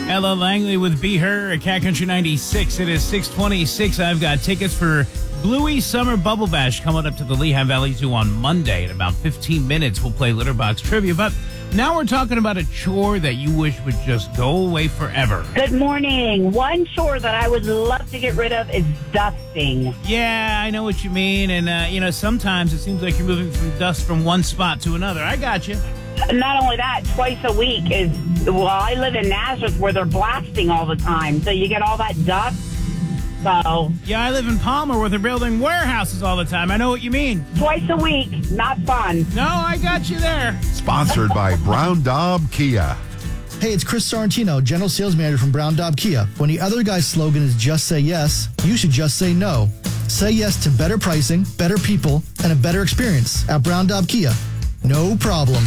Ella Langley with Be Her at Cat Country 96. It is 6:26. I've got tickets for Bluey Summer Bubble Bash coming up to the Lehigh Valley Zoo on Monday. In about 15 minutes, we'll play Litterbox Trivia. But now we're talking about a chore that you wish would just go away forever. Good morning. One chore that I would love to get rid of is dusting. Yeah, I know what you mean. And, sometimes it seems like you're moving from dust from one spot to another. I got you. Not only that, twice a week I live in Nazareth where they're blasting all the time. So you get all that dust. So yeah, I live in Palmer where they're building warehouses all the time. I know what you mean. Twice a week, not fun. No, I got you there. Sponsored by Brown Daub Kia. Hey, it's Chris Sorrentino, General Sales Manager from Brown Daub Kia. When the other guy's slogan is just say yes, you should just say no. Say yes to better pricing, better people, and a better experience at Brown Daub Kia. No problem.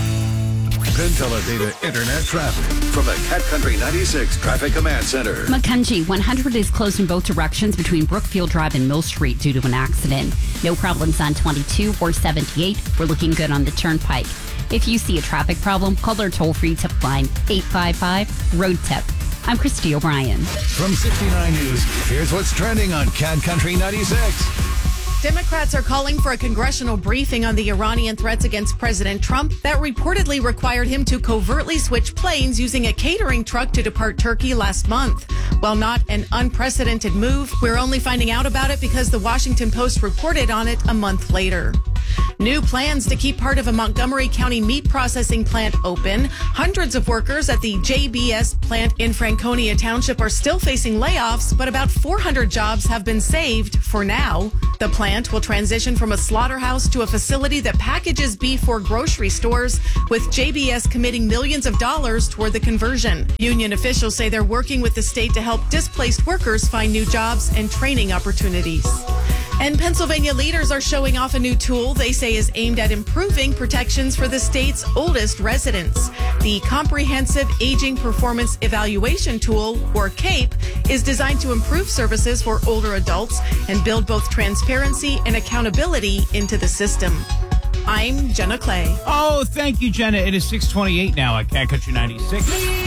Penn Teledata Internet Traffic from the Cat Country 96 Traffic Command Center. Macungie, 100 is closed in both directions between Brookfield Drive and Mill Street due to an accident. No problems on 22 or 78. We're looking good on the Turnpike. If you see a traffic problem, call our toll-free tip line 855-ROAD-TIP. I'm Christy O'Brien. From 69 News, here's what's trending on Cat Country 96. Democrats are calling for a congressional briefing on the Iranian threats against President Trump that reportedly required him to covertly switch planes using a catering truck to depart Turkey last month. While not an unprecedented move, we're only finding out about it because the Washington Post reported on it a month later. New plans to keep part of a Montgomery County meat processing plant open. Hundreds of workers at the JBS plant in Franconia Township are still facing layoffs, but about 400 jobs have been saved for now. The plant will transition from a slaughterhouse to a facility that packages beef for grocery stores, with JBS committing millions of dollars toward the conversion. Union officials say they're working with the state to help displaced workers find new jobs and training opportunities. And Pennsylvania leaders are showing off a new tool they say is aimed at improving protections for the state's oldest residents. The Comprehensive Aging Performance Evaluation Tool, or CAPE, is designed to improve services for older adults and build both transparency and accountability into the system. I'm Jenna Clay. Oh, thank you, Jenna. It is 6:28 now at Cat Country 96.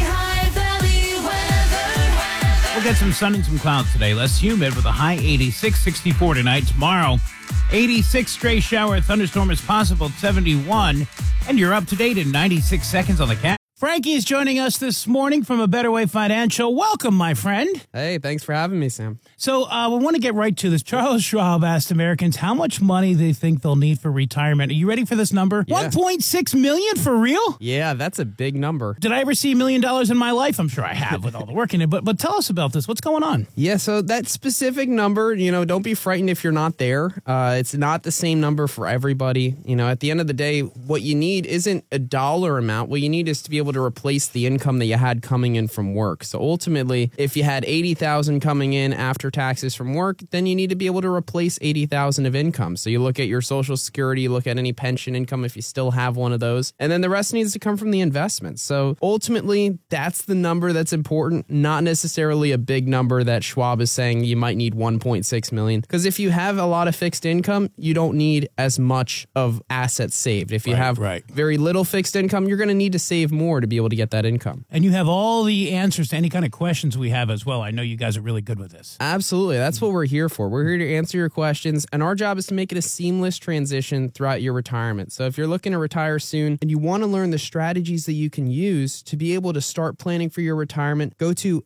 We'll get some sun and some clouds today. Less humid with a high 86, 64 tonight. Tomorrow, 86, stray shower, thunderstorm is possible, 71. And you're up to date in 96 seconds on the Cat. Frankie is joining us this morning from A Better Way Financial. Welcome, my friend. Hey, thanks for having me, Sam. So we want to get right to this. Charles Schwab asked Americans how much money they think they'll need for retirement. Are you ready for this number? Yeah. $1.6 million for real? Yeah, that's a big number. Did I ever see $1 million in my life? I'm sure I have with all the work in it. But tell us about this. What's going on? Yeah, so that specific number, don't be frightened if you're not there. It's not the same number for everybody. At the end of the day, what you need isn't a dollar amount. What you need is to be able to replace the income that you had coming in from work. So ultimately, if you had $80,000 coming in after taxes from work, then you need to be able to replace $80,000 of income. So you look at your Social Security, you look at any pension income if you still have one of those, and then the rest needs to come from the investments. So ultimately, that's the number that's important, not necessarily a big number that Schwab is saying you might need $1.6 million. Because if you have a lot of fixed income, you don't need as much of assets saved. If you have very little fixed income, you're going to need to save more to be able to get that income. And you have all the answers to any kind of questions we have as well. I know you guys are really good with this. Absolutely. That's what we're here for. We're here to answer your questions, and our job is to make it a seamless transition throughout your retirement. So if you're looking to retire soon and you want to learn the strategies that you can use to be able to start planning for your retirement, go to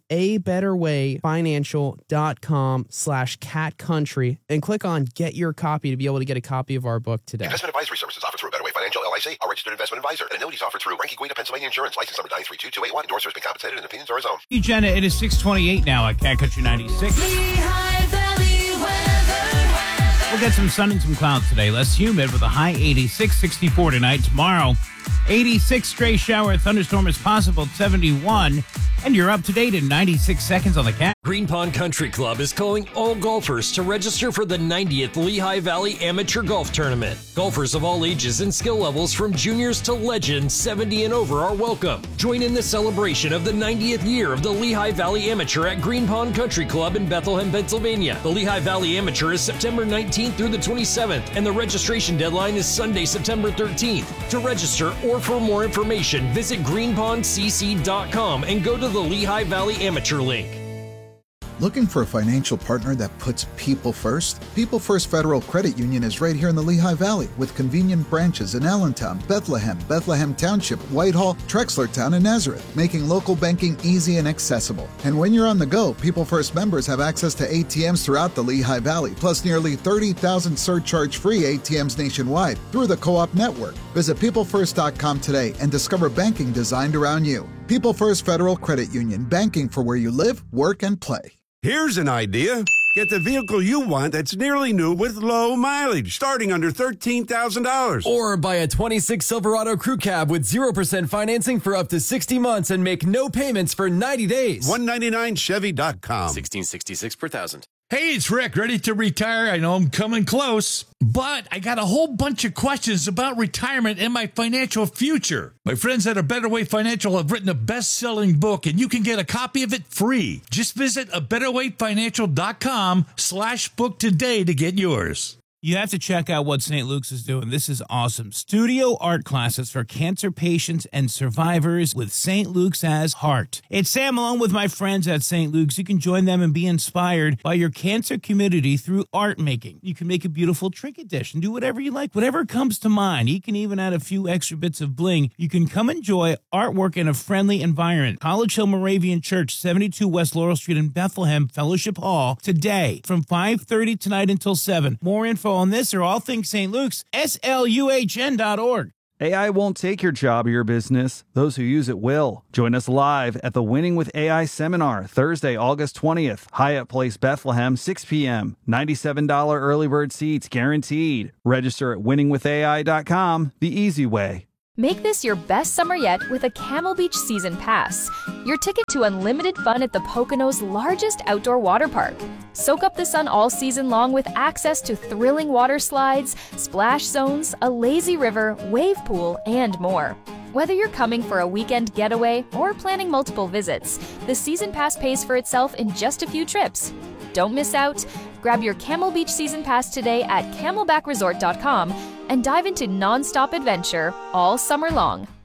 abetterwayfinancial.com/catcountry and click on Get Your Copy to be able to get a copy of our book today. Investment advisory services offered through A Better Way Financial, LIC, a registered investment advisor, and annuities offered through Ranky Guida, Pennsylvania Insurance, license number 932281. Endorsers have been compensated and opinions are his own. Hey, Jenna, it is 6:28 now at Cat Country 96. We'll get some sun and some clouds today. Less humid with a high 86, 64 tonight. Tomorrow, 86, stray shower, thunderstorm is possible, 71. And you're up to date in 96 seconds on the Cat. Green Pond Country Club is calling all golfers to register for the 90th Lehigh Valley Amateur Golf Tournament. Golfers of all ages and skill levels from juniors to legends 70 and over are welcome. Join in the celebration of the 90th year of the Lehigh Valley Amateur at Green Pond Country Club in Bethlehem, Pennsylvania. The Lehigh Valley Amateur is September 19th through the 27th, and the registration deadline is Sunday, September 13th. To register, or for more information, visit greenpondcc.com and go to the Lehigh Valley Amateur link. Looking for a financial partner that puts people first? People First Federal Credit Union is right here in the Lehigh Valley with convenient branches in Allentown, Bethlehem Township, Whitehall, Trexlertown, and Nazareth, making local banking easy and accessible. And when you're on the go, People First members have access to ATMs throughout the Lehigh Valley, plus nearly 30,000 surcharge-free ATMs nationwide through the Co-op network. Visit peoplefirst.com today and discover banking designed around you. People First Federal Credit Union, banking for where you live, work, and play. Here's an idea. Get the vehicle you want that's nearly new with low mileage, starting under $13,000. Or buy a 26 Silverado Crew Cab with 0% financing for up to 60 months and make no payments for 90 days. 199chevy.com. $1,666 per thousand. Hey, it's Rick, ready to retire. I know I'm coming close, but I got a whole bunch of questions about retirement and my financial future. My friends at A Better Way Financial have written a best-selling book, and you can get a copy of it free. Just visit abetterwayfinancial.com/book today to get yours. You have to check out what St. Luke's is doing. This is awesome. Studio art classes for cancer patients and survivors with St. Luke's as heart. It's Sam Malone with my friends at St. Luke's. You can join them and be inspired by your cancer community through art making. You can make a beautiful trinket dish and do whatever you like, whatever comes to mind. You can even add a few extra bits of bling. You can come enjoy artwork in a friendly environment. College Hill Moravian Church, 72 West Laurel Street in Bethlehem Fellowship Hall, today from 5:30 tonight until 7. More info on this or all things St. Luke's, SLUHN.org. AI won't take your job or your business. Those who use it will. Join us live at the Winning with AI seminar, Thursday, August 20th, Hyatt Place, Bethlehem, 6 p.m. $97 early bird seats guaranteed. Register at winningwithai.com, the easy way. Make this your best summer yet with a Camel Beach Season Pass, your ticket to unlimited fun at the Poconos' largest outdoor water park. Soak up the sun all season long with access to thrilling water slides, splash zones, a lazy river, wave pool, and more. Whether you're coming for a weekend getaway or planning multiple visits, the Season Pass pays for itself in just a few trips. Don't miss out. Grab your Camel Beach Season Pass today at camelbackresort.com and dive into non-stop adventure all summer long.